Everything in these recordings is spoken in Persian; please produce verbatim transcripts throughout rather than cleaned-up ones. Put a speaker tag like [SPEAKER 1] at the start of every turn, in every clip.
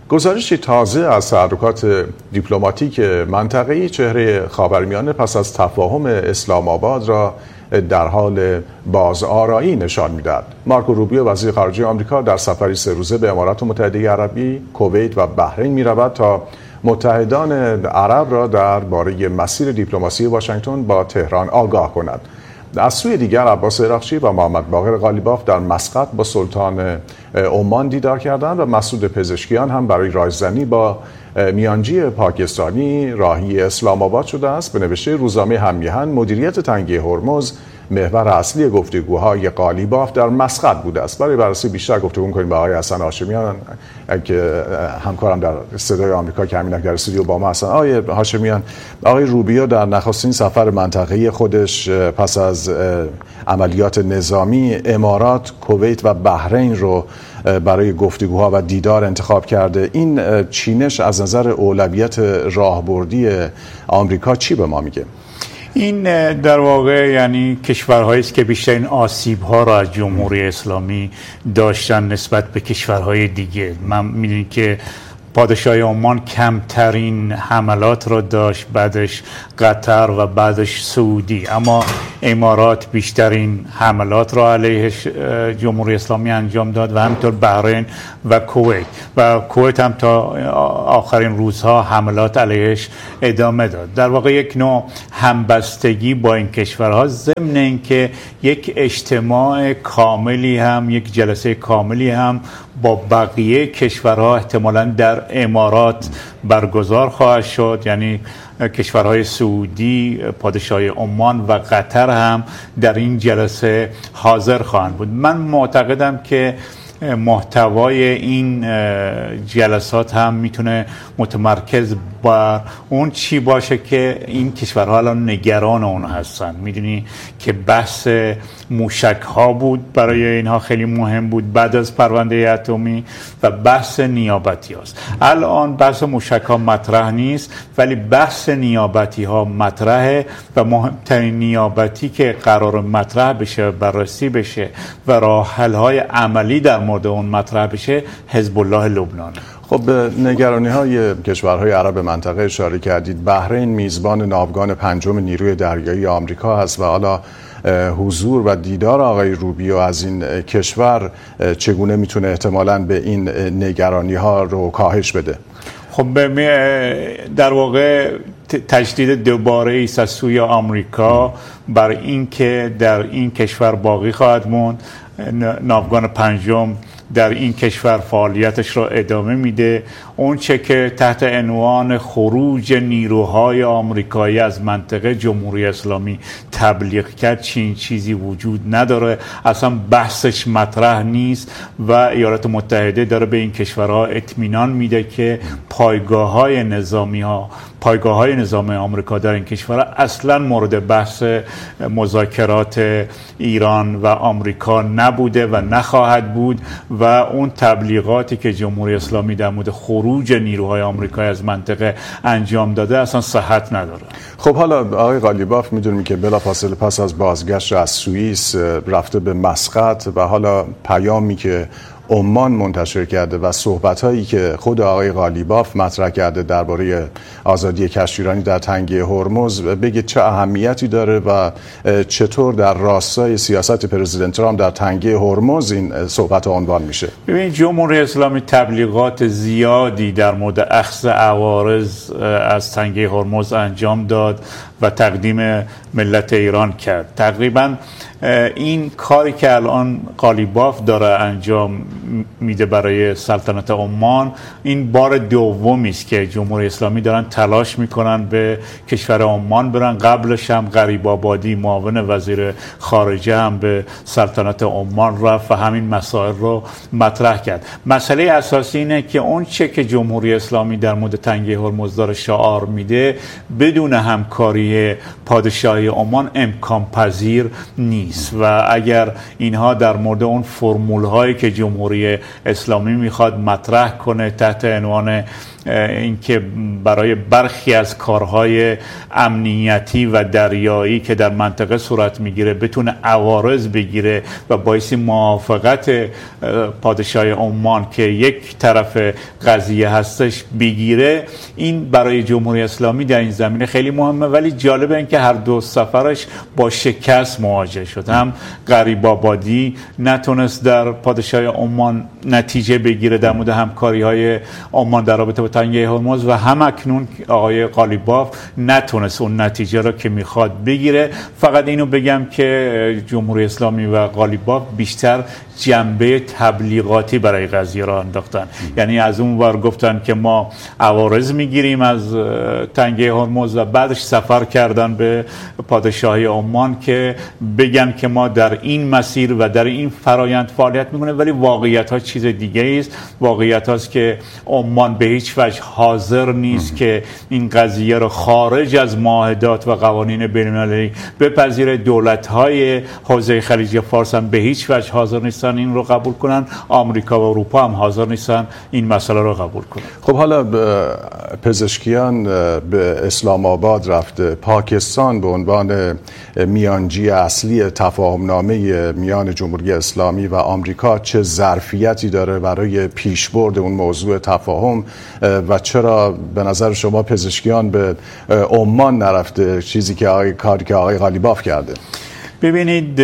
[SPEAKER 1] گزارشی تازه از تحرکات دیپلماتیک منطقه‌ای چهره خاورمیانه پس از تفاهم اسلام آباد را در حال بازآرایی نشان می‌دهد. مارکو روبیو وزیر خارجه آمریکا در سفری سه روزه به امارات متحده عربی، کویت و بحرین می‌رود تا متحدان عرب را درباره مسیر دیپلماسی واشنگتن با تهران آگاه کند. از سوی دیگر عباس عراقچی و محمد باقر قالیباف در مسقط با سلطان عمان دیدار کردند و مسعود پزشکیان هم برای رایزنی با میانجی پاکستانی راهی اسلام آباد شده است. به نوشته روزنامه هم‌میهن مدیریت تنگه هرمز محور اصلی گفتگوهای قالیباف در مسقط بوده است. برای بررسی بیشتر گفتگو می‌کنیم با آقای حسن هاشمیان که همکارم در صدای آمریکا که همین در استودیو با ما هستن. آقای هاشمیان، آقای روبیو در نخستین سفر منطقه‌ای خودش پس از عملیات نظامی امارات، کویت و بحرین رو برای گفتگوها و دیدار انتخاب کرده. این چینش از نظر اولویت راهبردی آمریکا چی به ما میگه؟
[SPEAKER 2] این در واقع یعنی کشورهایی است که بیشترین آسیب‌ها را از جمهوری اسلامی داشتن نسبت به کشورهای دیگه. من می‌دونم که پادشاه عمان کمترین حملات را داشت، بعدش قطر و بعدش سعودی، اما امارات بیشترین حملات را علیه جمهوری اسلامی انجام داد و همینطور بحرین و کویت و کویت هم تا آخرین روزها حملات علیهش ادامه داد. در واقع یک نوع همبستگی با این کشورها، ضمن اینکه یک اجتماع کاملی هم یک جلسه کاملی هم با بقیه کشورها احتمالاً در امارات برگزار خواهد شد. یعنی کشورهای سعودی، پادشاه عمان و قطر هم در این جلسه حاضر خواهند بود. من معتقدم که محتوای این جلسات هم میتونه متمرکز بر اون چی باشه که این کشورها الان نگران اون هستن. میدونی که بحث موشک ها بود، برای اینها خیلی مهم بود بعد از پرونده اتمی، و بحث نیابتی هاست. الان بحث موشک ها مطرح نیست، ولی بحث نیابتی ها مطرحه و مهمترین نیابتی که قرار مطرح بشه، بررسی بشه و راه حل های عملی در مورد اون مطرح بشه، حزب الله لبنان.
[SPEAKER 1] خب به نگرانی های کشورهای عرب منطقه اشاره کردید. بحرین میزبان ناوگان پنجم نیروی دریایی آمریکا هست و حالا حضور و دیدار آقای روبیو از این کشور چگونه میتونه احتمالاً به این نگرانی ها رو کاهش بده؟
[SPEAKER 2] خب در واقع تجدید دوباره ایست از سوی آمریکا بر این که در این کشور باقی خواهد موند. ناوگان پنجم در این کشور فعالیتش را ادامه میده. اون چه که تحت عنوان خروج نیروهای آمریکایی از منطقه جمهوری اسلامی تبلیغ کرد، چین چیزی وجود نداره، اصلا بحثش مطرح نیست و ایالات متحده داره به این کشورها اطمینان میده که پایگاه های نظامی ها پایگاه های نظامی آمریکا در این کشورها اصلا مورد بحث مذاکرات ایران و آمریکا نبوده و نخواهد بود و اون تبلیغاتی که جمهوری اسلامی در مورد خروج نیروهای آمریکایی از منطقه انجام داده اصلا صحت نداره.
[SPEAKER 1] خب حالا آقای قالیباف میدونیم که بلافاصله پس از بازگشت از سوئیس رفته به مسقط و حالا پیامی که عمان منتشر کرده و صحبت‌هایی که خود آقای قالیباف مطرح کرده درباره آزادی کشتیرانی در تنگه هرمز، بگید چه اهمیتی داره و چطور در راستای سیاست پرزیدنت ترامپ در تنگه هرمز این صحبت عنوان میشه؟
[SPEAKER 2] ببینید جمهوری اسلامی تبلیغات زیادی در مورد اخذ عوارض از تنگه هرمز انجام داد و تقدیم ملت ایران کرد. تقریباً این کاری که الان قالیباف داره انجام میده برای سلطنت عمان، این بار دومی است که جمهوری اسلامی دارن تلاش میکنن به کشور عمان برن. قبلش هم غریب آبادی معاون وزیر خارجه هم به سلطنت عمان رفت و همین مسائل رو مطرح کرد. مسئله اساسی اینه که اون چه که جمهوری اسلامی در مورد تنگه هرمز داره شعار میده، بدون همکاری جمهوری پادشاهی عمان امکان پذیر نیست و اگر اینها در مورد اون فرمول هایی که جمهوری اسلامی میخواد مطرح کنه تحت عنوان اینکه برای برخی از کارهای امنیتی و دریایی که در منطقه صورت میگیره بتونه عوارض بگیره و باعث موافقت پادشاهی عمان که یک طرف قضیه هستش بگیره، این برای جمهوری اسلامی در این زمینه خیلی مهمه. ولی جالبه این که هر دو سفرش با شکست مواجه شد. هم قریب‌آبادی نتونست در پادشاهی عمان نتیجه بگیره در مورد همکاری های عمان در رابطه با تنگه هرمز و هم اکنون آقای قالیباف نتونست اون نتیجه را که میخواد بگیره. فقط اینو بگم که جمهوری اسلامی و قالیباف بیشتر جنبه تبلیغاتی برای قضیه را انداختن، یعنی از اون ور گفتن که ما عوارض میگیریم از تنگه هرمز و بعدش سفر کردن به پادشاهی عمان که بگن که ما در این مسیر و در این فرایند فعالیت میکنه، ولی واقعیت ها چیز دیگه است. واقعیت هاست که عمان به هیچ وجه حاضر نیست که این قضیه را خارج از معاهدات و قوانین بین‌المللی بپذیره. دولت های حوزه خلیج فارس هم به هیچ وجه حاضر نیستن این رو قبول کنن. آمریکا و اروپا هم حاضر نیستن این مسئله رو قبول کنن.
[SPEAKER 1] خب حالا پزشکیان به اسلام آباد رفته. پاکستان به عنوان میانجی اصلی تفاهمنامه میان جمهوری اسلامی و آمریکا چه ظرفیتی داره برای پیشبرد اون موضوع تفاهم و چرا به نظر شما پزشکیان به عمان نرفته، چیزی که آقای کاری که آقای قالیباف کرده؟
[SPEAKER 2] ببینید،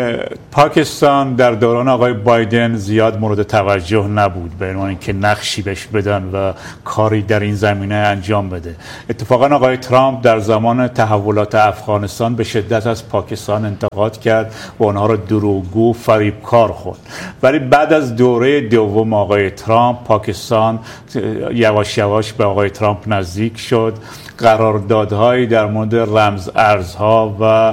[SPEAKER 2] پاکستان در دوران آقای بایدن زیاد مورد توجه نبود به عنوان اینکه نقشی بهش بدن و کاری در این زمینه انجام بده. اتفاقا آقای ترامپ در زمان تحولات افغانستان به شدت از پاکستان انتقاد کرد و اونها را دروغگو فریبکار خورد. ولی بعد از دوره دوم آقای ترامپ، پاکستان یواش یواش به آقای ترامپ نزدیک شد. قراردادهایی در مورد رمز ارزها و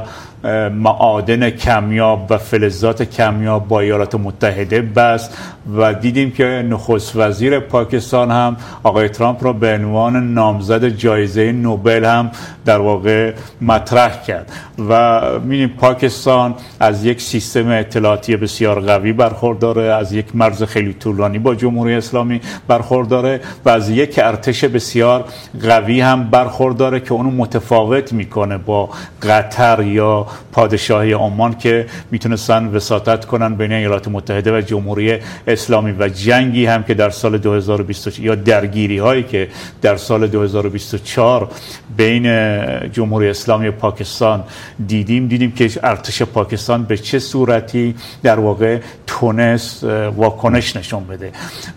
[SPEAKER 2] معادن کمیاب و فلزات کمیاب با ایالات متحده بست و دیدیم که نخست وزیر پاکستان هم آقای ترامپ را به عنوان نامزد جایزه نوبل هم در واقع مطرح کرد و می‌بینیم پاکستان از یک سیستم اطلاعاتی بسیار قوی برخورداره، از یک مرز خیلی طولانی با جمهوری اسلامی برخورداره و از یک ارتش بسیار قوی هم برخورداره که اونو متفاوت میکنه با قطر یا پادشاهی عمان که میتونستن وساطت کنن بین ایالات متحده و جمهوری اسلامی. و جنگی هم که در سال دو هزار و بیست و چهار یا درگیری هایی که در سال دو هزار و بیست و چهار بین جمهوری اسلامی و پاکستان دیدیم دیدیم که ارتش پاکستان به چه صورتی در واقع تونست واکنش نشون بده.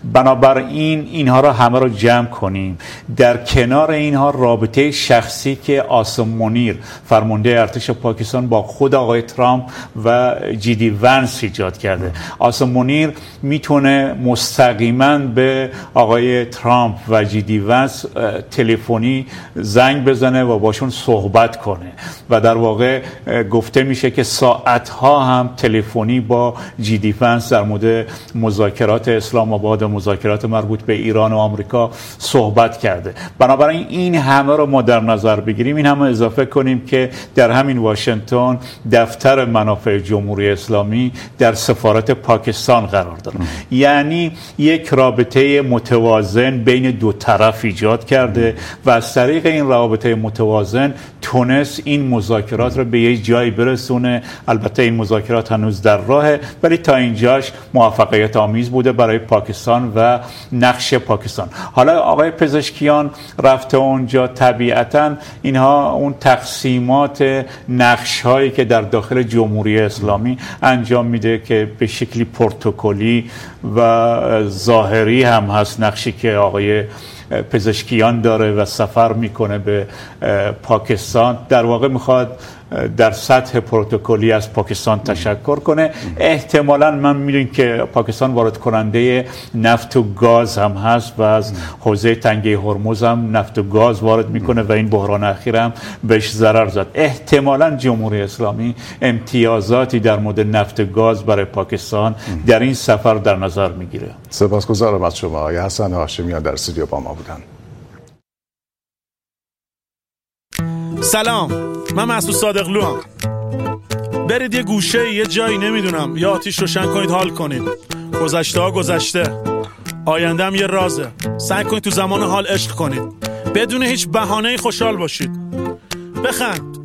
[SPEAKER 2] بنابراین اینها را همه را جمع کنیم. در کنار اینها رابطه شخصی که آسم منیر فرمانده ارتش پاکستان با خود آقای ترامپ و جی دی ونس ایجاد کرده. آسم منیر میتونه مستقیما به آقای ترامپ و جی دی ونس تلفنی زنگ بزنه و باشون صحبت کنه و در واقع گفته میشه که ساعتها هم تلفنی با جی دی ونس در مورد مذاکرات اسلام آباد و مذاکرات مربوط به ایران و آمریکا صحبت کرده. بنابراین این همه رو ما در نظر بگیریم، این همه اضافه کنیم که در همین واشنگتن دفتر منافع جمهوری اسلامی در سفارت پاکستان قرار داره. یعنی یک رابطه متوازن بین دو طرف ایجاد کرده و از طریق این رابطه متوازن تونست این مذاکرات رو به یه جایی برسونه. البته این مذاکرات هنوز در راهه ولی تا اینجاش موفقیت آمیز بوده برای پاکستان و نقش پاکستان. حالا آقای پزشکیان رفته اونجا، طبیعتاً اینها اون تقسیمات نقش هایی که در داخل جمهوری اسلامی انجام میده که به شکلی پروتکلی و ظاهری هم هست، نقشی که آقای پزشکیان داره و سفر میکنه به پاکستان، در واقع میخواد در سطح پروتکلی از پاکستان تشکر کنه. احتمالاً من میدونم که پاکستان وارد کننده نفت و گاز هم هست و از حوزه تنگه هرمز هم نفت و گاز وارد میکنه و این بحران اخیر هم بهش ضرر زد. احتمالاً جمهوری اسلامی امتیازاتی در مورد نفت و گاز برای پاکستان در این سفر در نظر میگیره.
[SPEAKER 1] سپاسگزارم از شما. آقای حسن هاشمیان در استودیو با ما بودن.
[SPEAKER 3] سلام، من مسعود صادقلو هم. برید یه گوشه یه جایی نمیدونم یا آتیش روشن کنید حال کنید. گذشته ها گذشته، آینده هم یه رازه. سعی کنید تو زمان حال عشق کنید، بدون هیچ بهانه‌ای خوشحال باشید. بخند،